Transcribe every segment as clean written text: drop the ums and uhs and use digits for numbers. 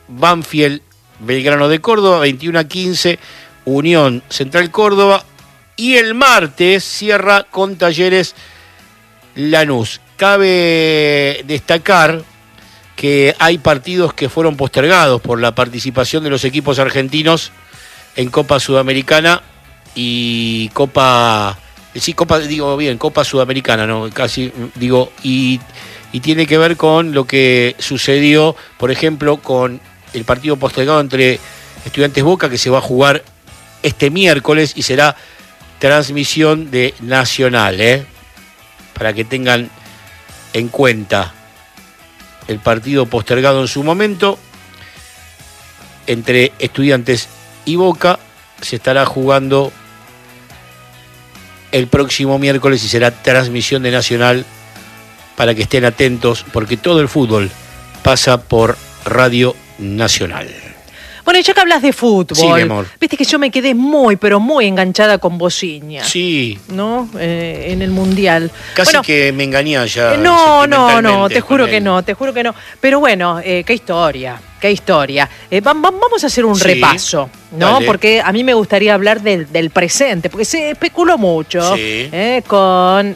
Banfield Belgrano de Córdoba, 21:15 Unión Central Córdoba, y el martes cierra con Talleres Lanús. Cabe destacar que hay partidos que fueron postergados por la participación de los equipos argentinos en Copa Sudamericana y Copa Sudamericana, no, casi digo, y tiene que ver con lo que sucedió, por ejemplo, con el partido postergado entre Estudiantes Boca, que se va a jugar este miércoles y será transmisión de Nacional, para que tengan en cuenta el partido postergado en su momento entre Estudiantes y Boca. Se estará jugando el próximo miércoles y será transmisión de Nacional, para que estén atentos, porque todo el fútbol pasa por Radio Nacional. Bueno, y ya que hablas de fútbol, sí, mi amor, viste que yo me quedé muy, pero muy enganchada con Bocinha. Sí. ¿No? En el Mundial. Casi que me engañás ya. No, te juro que no. Pero bueno, qué historia. Vamos a hacer un repaso, ¿no? Dale. Porque a mí me gustaría hablar del presente, porque se especuló mucho con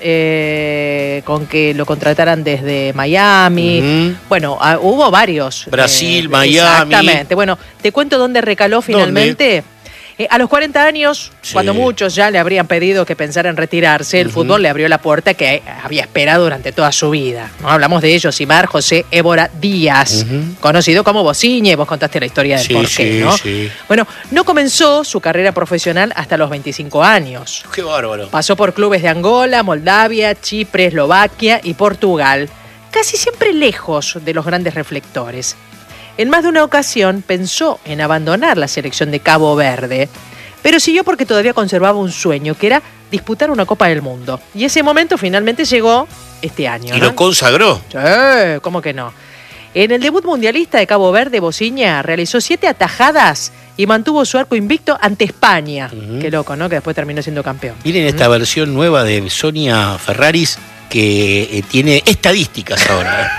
que lo contrataran desde Miami. Uh-huh. Bueno, hubo varios. Brasil, Miami. Exactamente. Bueno, te cuento dónde recaló finalmente. A los 40 años, cuando muchos ya le habrían pedido que pensara en retirarse, el fútbol le abrió la puerta que había esperado durante toda su vida, ¿no? Hablamos de Yosimar José Évora Díaz, conocido como Bocinha, y vos contaste la historia del porqué, ¿no? Sí. Bueno, no comenzó su carrera profesional hasta los 25 años. ¡Qué bárbaro! Pasó por clubes de Angola, Moldavia, Chipre, Eslovaquia y Portugal, casi siempre lejos de los grandes reflectores. En más de una ocasión pensó en abandonar la selección de Cabo Verde, pero siguió porque todavía conservaba un sueño, que era disputar una Copa del Mundo. Y ese momento finalmente llegó este año, ¿Y ¿no? lo consagró? Sí, ¿cómo que no? En el debut mundialista de Cabo Verde, Bocinha realizó 7 atajadas y mantuvo su arco invicto ante España. Qué loco, ¿no? Que después terminó siendo campeón. Miren esta versión nueva de Sonia Ferraris, que tiene estadísticas ahora.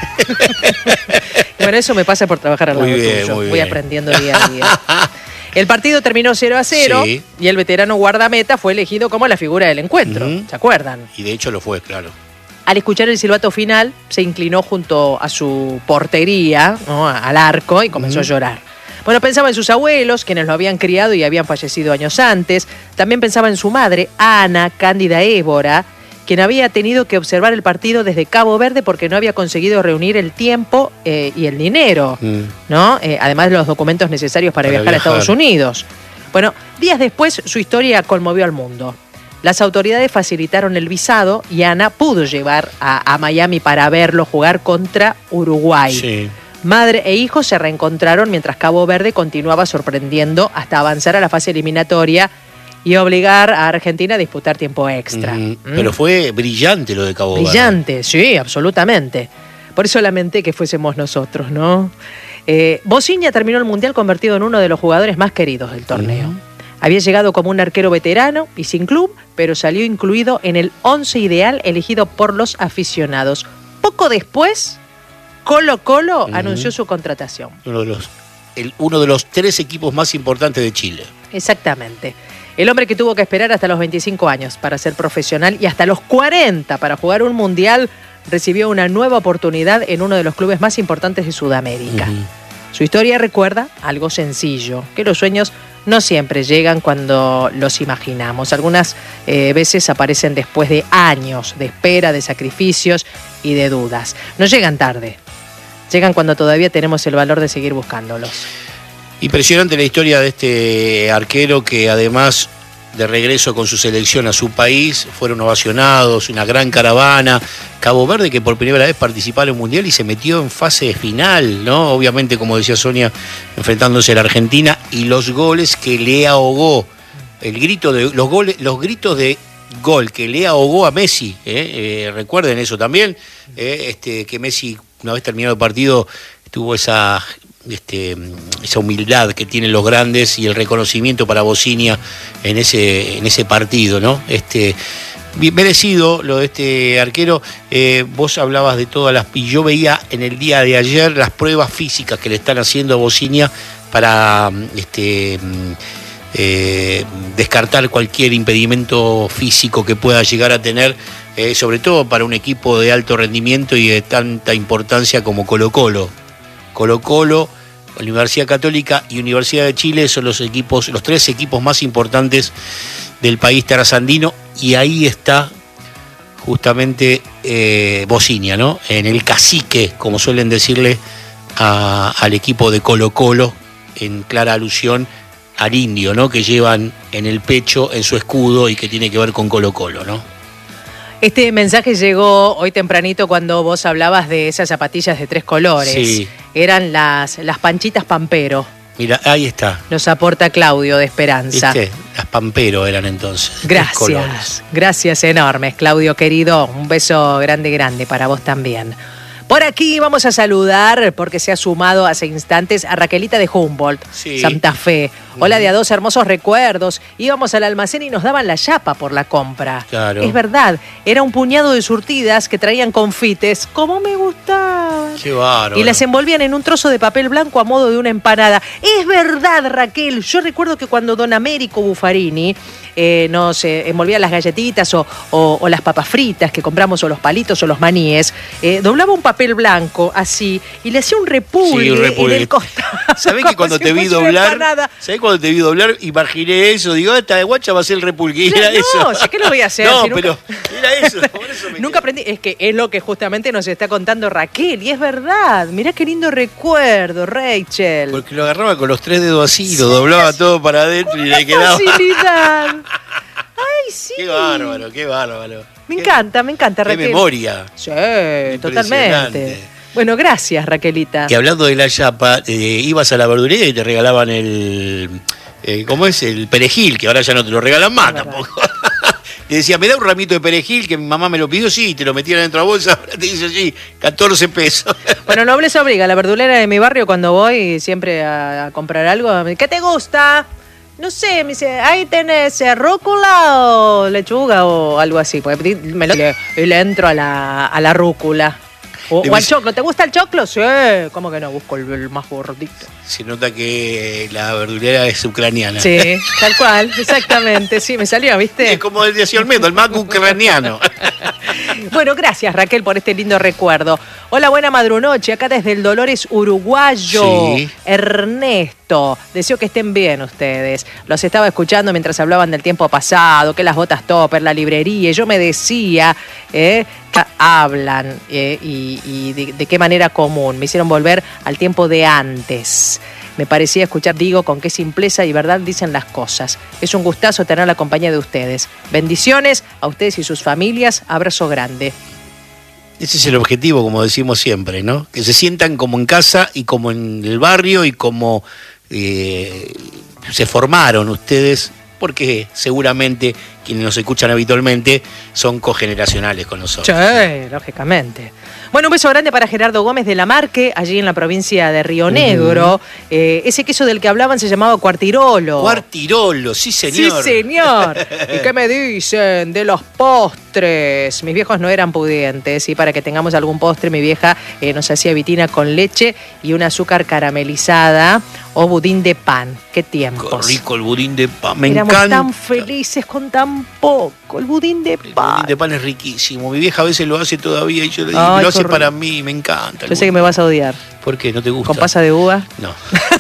Bueno, eso me pasa por trabajar al lado tuyo. Voy aprendiendo día a día. El partido terminó 0-0 y el veterano guardameta fue elegido como la figura del encuentro. ¿Se acuerdan? Y de hecho lo fue, claro. Al escuchar el silbato final, se inclinó junto a su portería, ¿no?, al arco, y comenzó a llorar. Bueno, pensaba en sus abuelos, quienes lo habían criado y habían fallecido años antes. También pensaba en su madre, Ana Cándida Évora, quien había tenido que observar el partido desde Cabo Verde porque no había conseguido reunir el tiempo y el dinero, ¿no? Además de los documentos necesarios para viajar a Estados Unidos. Bueno, días después su historia conmovió al mundo. Las autoridades facilitaron el visado y Ana pudo llevar a Miami para verlo jugar contra Uruguay. Sí. Madre e hijo se reencontraron mientras Cabo Verde continuaba sorprendiendo hasta avanzar a la fase eliminatoria y obligar a Argentina a disputar tiempo extra. Pero fue brillante lo de Cabo Verde. Brillante, sí, absolutamente. Por eso lamenté que fuésemos nosotros, ¿no? Bocinha terminó el Mundial convertido en uno de los jugadores más queridos del torneo. Había llegado como un arquero veterano y sin club, pero salió incluido en el 11 ideal elegido por los aficionados. Poco después, Colo-Colo anunció su contratación. Uno de los 3 equipos más importantes de Chile. Exactamente. El hombre que tuvo que esperar hasta los 25 años para ser profesional y hasta los 40 para jugar un mundial, recibió una nueva oportunidad en uno de los clubes más importantes de Sudamérica. Su historia recuerda algo sencillo, que los sueños no siempre llegan cuando los imaginamos. Algunas veces aparecen después de años de espera, de sacrificios y de dudas. No llegan tarde, llegan cuando todavía tenemos el valor de seguir buscándolos. Impresionante la historia de este arquero que, además de regreso con su selección a su país, fueron ovacionados, una gran caravana. Cabo Verde, que por primera vez participó en el Mundial y se metió en fase final, ¿no? Obviamente, como decía Sonia, enfrentándose a la Argentina, y los goles que le ahogó, los gritos de gol que le ahogó a Messi, recuerden eso también, que Messi, una vez terminado el partido, tuvo esa humildad que tienen los grandes y el reconocimiento para Bocinha en ese partido, ¿no? Bien merecido lo de este arquero. Vos hablabas de todas las... Y yo veía en el día de ayer las pruebas físicas que le están haciendo a Bocinia para descartar cualquier impedimento físico que pueda llegar a tener, sobre todo para un equipo de alto rendimiento y de tanta importancia como Colo-Colo. Colo-Colo, Universidad Católica y Universidad de Chile son los tres equipos más importantes del país trasandino, y ahí está justamente Bocinia, ¿no? En el cacique, como suelen decirle al equipo de Colo-Colo, en clara alusión al indio, ¿no? Que llevan en el pecho, en su escudo, y que tiene que ver con Colo-Colo, ¿no? Este mensaje llegó hoy tempranito cuando vos hablabas de esas zapatillas de 3 colores. Sí. Eran las Panchitas Pampero. Mira, ahí está. Nos aporta Claudio de Esperanza. ¿Viste? Las Pampero eran entonces. Gracias enormes, Claudio querido. Un beso grande para vos también. Por aquí vamos a saludar, porque se ha sumado hace instantes, a Raquelita de Humboldt, sí. Santa Fe. Hola, de a dos hermosos recuerdos. Íbamos al almacén y nos daban la chapa por la compra. Claro. Es verdad, era un puñado de surtidas que traían confites. ¡Cómo me gustaban! ¡Qué bárbaro! Y las envolvían en un trozo de papel blanco a modo de una empanada. Es verdad, Raquel. Yo recuerdo que cuando don Américo Buffarini nos envolvía las galletitas o las papas fritas que compramos, o los palitos o los maníes, doblaba un papel blanco así y le hacía un repulgue, en el costado. ¿Sabés que cuando te vi doblar? ¿Sabés cuando te vi doblar? Imaginé eso. Digo, esta de guacha va a ser el repulgue. Y era eso. No, sé que lo voy a hacer. No, si pero era eso. Por eso nunca aprendí. Es que es lo que justamente nos está contando Raquel. Y es verdad. Mirá qué lindo recuerdo, Rachel. Porque lo agarraba con los 3 dedos así, lo doblaba todo para adentro y le quedaba. Facilidad. Ay, sí. Qué bárbaro, qué bárbaro. Me encanta, Raquel. Qué memoria. Sí, totalmente. Bueno, gracias, Raquelita. Y hablando de la chapa, ibas a la verdulería y te regalaban el... ¿cómo es? El perejil, que ahora ya no te lo regalan más tampoco. Y decía, me da un ramito de perejil, que mi mamá me lo pidió, sí, te lo metían dentro de la bolsa, ahora te dice, sí, 14 pesos. Bueno, nobleza obliga. La verdulera de mi barrio, cuando voy siempre a comprar algo, ¿qué te gusta? No sé, me dice, ahí tenés rúcula o lechuga o algo así. Pues y le entro a la rúcula. O al choclo. ¿Te gusta el choclo? Sí. ¿Cómo que no? Busco el más gordito. Se nota que la verdulera es ucraniana. Sí, tal cual, exactamente. Sí, me salió, ¿viste? Es como decía Olmedo, el más ucraniano. Bueno, gracias, Raquel, por este lindo recuerdo. Hola, buena madrunoche, acá desde el Dolores uruguayo. Sí. Ernesto, deseo que estén bien ustedes. Los estaba escuchando mientras hablaban del tiempo pasado, que las botas topper, la librería, y yo me decía, hablan y de qué manera común. Me hicieron volver al tiempo de antes. Me parecía escuchar, digo, con qué simpleza y verdad dicen las cosas. Es un gustazo tener la compañía de ustedes. Bendiciones a ustedes y sus familias. Abrazo grande. Ese es el objetivo, como decimos siempre, ¿no? Que se sientan como en casa y como en el barrio y como se formaron ustedes, porque seguramente quienes nos escuchan habitualmente son cogeneracionales con nosotros. Sí, lógicamente. Bueno, un beso grande para Gerardo Gómez de la Marque, allí en la provincia de Río Negro. Ese queso del que hablaban se llamaba Cuartirolo. Cuartirolo, sí señor. Sí señor. ¿Y qué me dicen de los postres? Mis viejos no eran pudientes, y para que tengamos algún postre, mi vieja nos hacía vitina con leche y un azúcar caramelizada o budín de pan. ¡Qué tiempos! Qué rico el budín de pan, me Éramos encanta. tan felices con tan poco. El budín de pan. El budín de pan es riquísimo. Mi vieja a veces lo hace todavía y yo le digo, Ay, lo hace rico. para mí, me encanta. Yo sé que me vas a odiar. ¿Por qué? ¿No te gusta? ¿Con pasa de uva? No.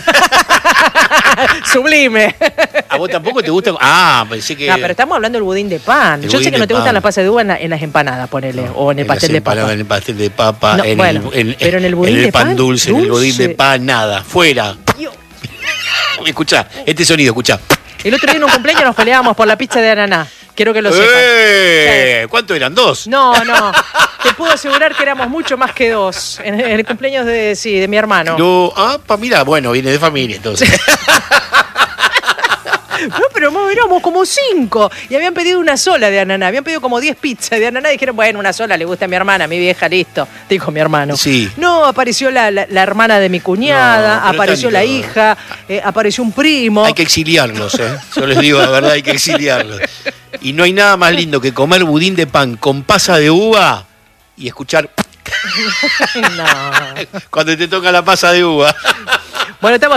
Sublime. ¿A vos tampoco te gusta? Ah, pensé que... No, pero estamos hablando del budín de pan. El Yo sé budín que no de te gustan pan. las pasas de uva en las empanadas, ponele, o en el pastel de papa. En el pastel de papa, No, bueno, pero en el budín de pan pan, dulce, en el budín de pan, nada, fuera. Dios. Escuchá, este sonido, escuchá. El otro día en un cumpleaños nos peleábamos por la pizza de ananá. Quiero que lo sepan. ¿Cuánto eran? ¿2? No. Te puedo asegurar que éramos mucho más que 2. En el cumpleaños de mi hermano. No, mira, bueno, viene de familia entonces. No, pero éramos como 5 y habían pedido una sola de ananá. Habían pedido como 10 pizzas de ananá y dijeron, bueno, una sola le gusta a mi hermana, a mi vieja, listo. Dijo mi hermano. Sí. No, apareció la hermana de mi cuñada, No, pero apareció la hija, apareció un primo. Hay que exiliarlos, Yo les digo la verdad, hay que exiliarlos. Y no hay nada más lindo que comer budín de pan con pasa de uva y escuchar No. cuando te toca la pasa de uva. Bueno, estamos